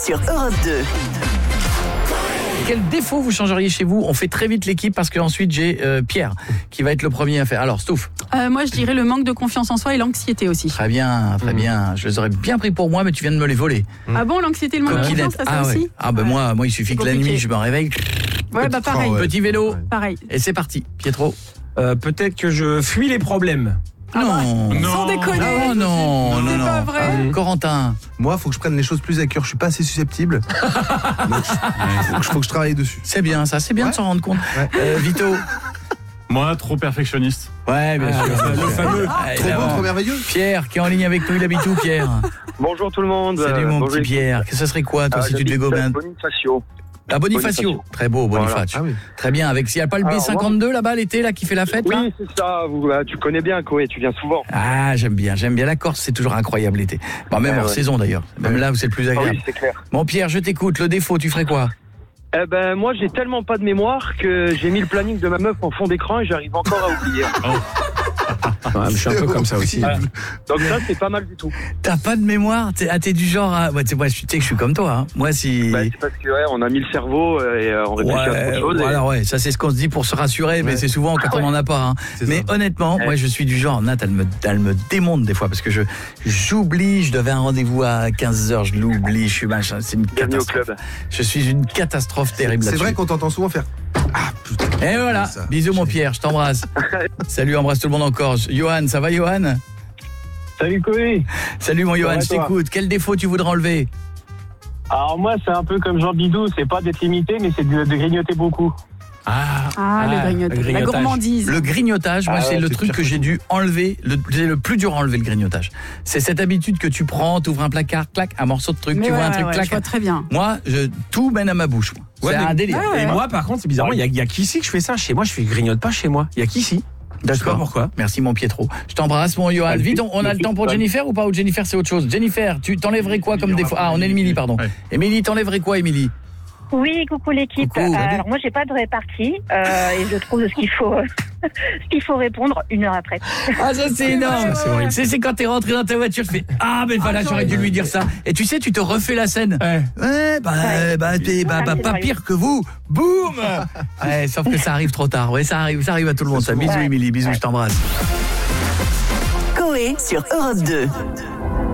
sur Europe 2. Quel défaut vous changeriez chez vous? On fait très vite l'équipe parce qu'ensuite j'ai Pierre qui va être le premier à faire. Alors Stouff. Moi je dirais le manque de confiance en soi et l'anxiété aussi. Très bien, très bien. Je les aurais bien pris pour moi, mais tu viens de me les voler. Ah bon, l'anxiété et le manque de confiance, t'as ça aussi? Ouais. Ah ben moi il suffit que la nuit je me réveille. Ouais, bah pareil. Petit vélo. Pareil. Et c'est parti. Pietro. Peut-être que je fuis les problèmes. Non. Sans déconner. Non. C'est pas vrai. Corentin. Moi, faut que je prenne les choses plus à cœur. Je suis pas assez susceptible. Donc, faut que je travaille dessus. C'est bien ça, c'est bien de s'en rendre compte. Vito. Moi, trop perfectionniste. Ouais, bien sûr. Le fameux. Trop beau, trop merveilleux. Pierre, qui est en ligne avec nous, il habite où, Pierre? Bonjour tout le monde. Salut mon bonjour petit Pierre. Que ça serait quoi, toi, si tu devais gober un... Bonifacio. Ah, Bonifacio. Très beau, Bonifacio. Voilà. Ah oui. Très bien. Avec, s'il n'y a pas le B52 là-bas, l'été, là, qui fait la fête, là? Oui, c'est ça. Tu connais bien, Koé, tu viens souvent. Ah, j'aime bien. La Corse, c'est toujours incroyable l'été. Bon, même hors saison d'ailleurs. Même là où c'est le plus agréable. Oui, c'est clair. Bon, Pierre, je t'écoute. Le défaut, tu ferais quoi? Moi, j'ai tellement pas de mémoire que j'ai mis le planning de ma meuf en fond d'écran et j'arrive encore à oublier. Ouais, je suis un peu comme ça aussi. Donc ça, c'est pas mal du tout. T'as pas de mémoire? T'es du genre à... Ouais, moi, tu sais que je suis comme toi. Hein. Moi, si... C'est parce que on a mis le cerveau et on réfléchit à autre chose. Voilà, ouais, ça c'est ce qu'on se dit pour se rassurer, mais c'est souvent quand on n'en a pas. Hein. Mais honnêtement, moi je suis du genre, Nat, elle me démonte des fois parce que j'oublie, je devais un rendez-vous à 15h, je l'oublie, je suis machin, c'est une catastrophe. Je suis une catastrophe terrible C'est là-dessus. vrai qu'on t'entend souvent faire. Ah putain. Et voilà, bisous mon Pierre, je t'embrasse. Salut, embrasse tout le monde encore. Johan, ça va Johan? Salut Koé. Salut mon Johan, je t'écoute. Quel défaut tu voudrais enlever? Alors moi c'est un peu comme Jean Bidou, c'est pas d'être limité mais c'est de grignoter beaucoup. Le grignotage. La gourmandise. Le grignotage, moi c'est le truc que j'ai dû enlever, c'est le plus dur à enlever le grignotage. C'est cette habitude que tu prends, tu ouvres un placard, clac, un morceau de truc, tu vois un truc, clac. Je vois très bien. Moi, tout mène à ma bouche. Moi. C'est un délire. Et moi par contre, c'est bizarre, il y a qu'ici que je fais ça. Chez moi, je grignote pas chez moi. Il y a qu'ici. Je sais pas pourquoi. Merci mon Pietro. Je t'embrasse mon Johan. Vite, on a le temps pour Jennifer ou pas? Ou Jennifer c'est autre chose? Jennifer, tu t'enlèverais quoi comme défaut? Ah, on est Émilie, pardon. Émilie, t'enlèverais quoi Émilie? Oui, coucou l'équipe. Alors moi j'ai pas de répartie et je trouve ce qu'il faut répondre 1 heure après. Ah ça c'est énorme. C'est quand t'es rentré dans ta voiture, tu fais voilà, j'aurais dû lui dire ça. Et tu sais, tu te refais la scène. Pas pire que vous. Boum. Sauf que ça arrive trop tard. Ouais, ça arrive à tout le monde. Ça. Bisous Émilie, bisous, je t'embrasse. Koé sur Europe 2.